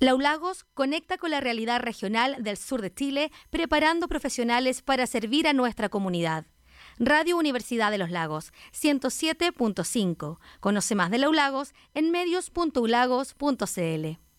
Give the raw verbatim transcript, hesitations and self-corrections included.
Laulagos conecta con la realidad regional del sur de Chile, preparando profesionales para servir a nuestra comunidad. Radio Universidad de los Lagos, ciento siete punto cinco. Conoce más de Laulagos en medios punto ulagos punto c l.